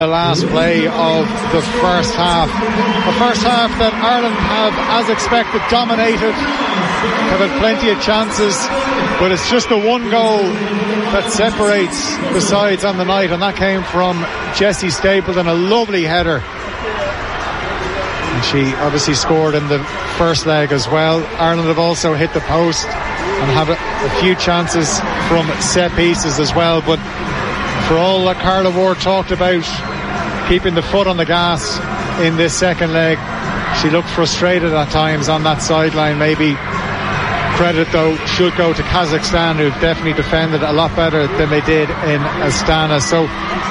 The last play of the first half. The first half that Ireland have, as expected, dominated. Have had plenty of chances, but it's just the one goal that separates the sides on the night, and that came from Jessie Stapleton, a lovely header. And she obviously scored in the first leg as well. Ireland have also hit the post and have a few chances from set pieces as well, but for all that Carla Ward talked about keeping the foot on the gas in this second leg, she looked frustrated at times on that sideline. Maybe credit though should go to Kazakhstan, who've definitely defended a lot better than they did in Astana. So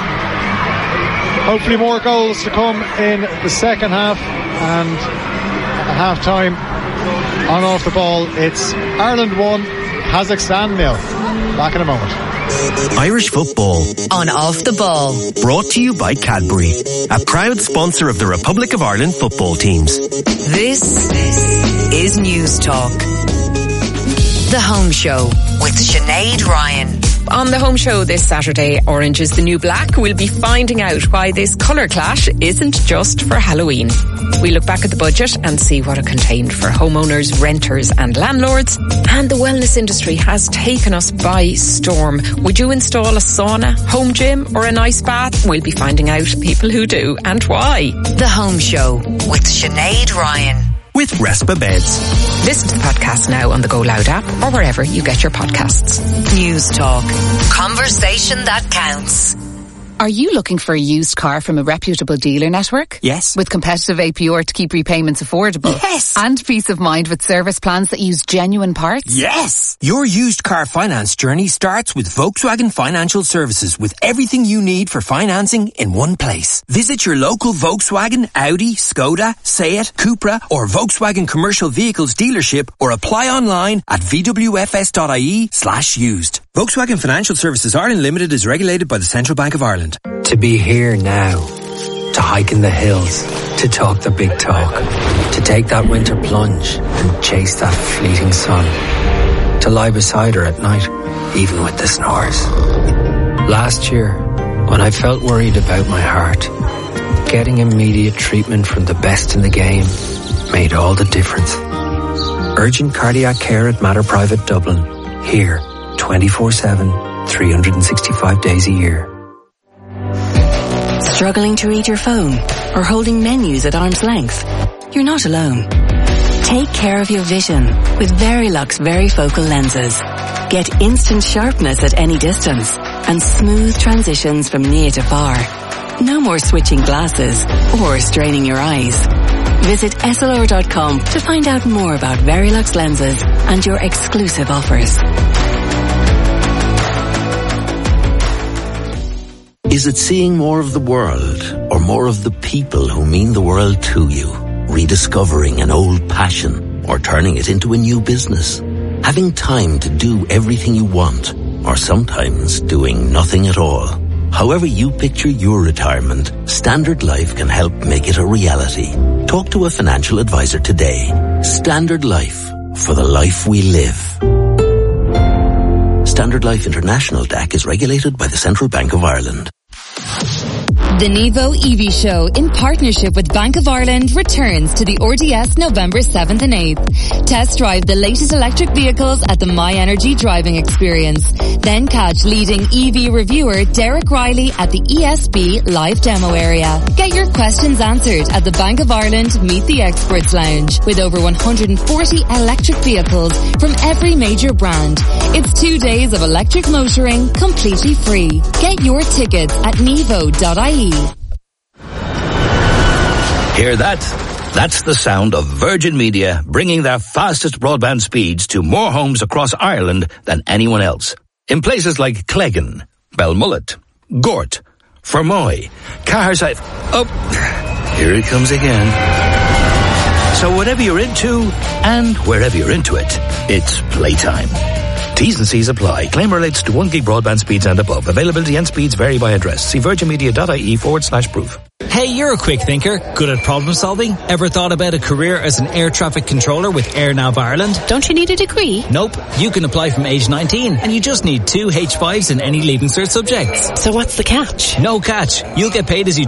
hopefully more goals to come in the second half, and at half time on Off the Ball it's Ireland 1, Kazakhstan 0. Back in a moment. Irish football on Off the Ball, brought to you by Cadbury, a proud sponsor of the Republic of Ireland football teams. This is News Talk, The Home Show with Sinead Ryan. On The Home Show this Saturday, Orange is the New Black. We'll be finding out why this colour clash isn't just for Halloween. We look back at the budget and see what it contained for homeowners, renters and landlords. And the wellness industry has taken us by storm. Would you install a sauna, home gym or an ice bath? We'll be finding out people who do and why. The Home Show with Sinead Ryan. With Respa Beds. Listen to the podcast now on the Go Loud app or wherever you get your podcasts. News Talk. Conversation that counts. Are you looking for a used car from a reputable dealer network? Yes. With competitive APR to keep repayments affordable? Yes. And peace of mind with service plans that use genuine parts? Yes. Your used car finance journey starts with Volkswagen Financial Services, with everything you need for financing in one place. Visit your local Volkswagen, Audi, Skoda, Seat, Cupra or Volkswagen Commercial Vehicles dealership, or apply online at vwfs.ie/used. Volkswagen Financial Services Ireland Limited is regulated by the Central Bank of Ireland. To be here now, to hike in the hills, to talk the big talk, to take that winter plunge and chase that fleeting sun, to lie beside her at night, even with the snores. Last year, when I felt worried about my heart, getting immediate treatment from the best in the game made all the difference. Urgent cardiac care at Mater Private Dublin, here 24/7, 365 days a year. Struggling to read your phone or holding menus at arm's length? You're not alone. Take care of your vision with Verilux Varifocal lenses. Get instant sharpness at any distance and smooth transitions from near to far. No more switching glasses or straining your eyes. Visit Essilor.com to find out more about Verilux lenses and your exclusive offers. Is it seeing more of the world or more of the people who mean the world to you? Rediscovering an old passion or turning it into a new business? Having time to do everything you want, or sometimes doing nothing at all? However you picture your retirement, Standard Life can help make it a reality. Talk to a financial advisor today. Standard Life, for the life we live. Standard Life International DAC is regulated by the Central Bank of Ireland. The Nevo EV Show, in partnership with Bank of Ireland, returns to the RDS November 7th and 8th. Test drive the latest electric vehicles at the My Energy driving experience. Then catch leading EV reviewer Derek Riley at the ESB live demo area. Get your questions answered at the Bank of Ireland Meet the Experts Lounge, with over 140 electric vehicles from every major brand. It's 2 days of electric motoring completely free. Get your tickets at nevo.ie. Hear that? That's the sound of Virgin Media bringing their fastest broadband speeds to more homes across Ireland than anyone else. In places like Cleggan, Belmullet, Gort, Fermoy, Caherside. Oh, here it comes again. So whatever you're into and wherever you're into it, it's playtime. T's and C's apply. Claim relates to 1 gig broadband speeds and above. Availability and speeds vary by address. See virginmedia.ie/proof. Hey, you're a quick thinker, good at problem solving. Ever thought about a career as an air traffic controller with AirNav Ireland? Don't you need a degree? Nope. You can apply from age 19 and you just need 2 H5s in any leaving cert subjects. So what's the catch? No catch. You'll get paid as you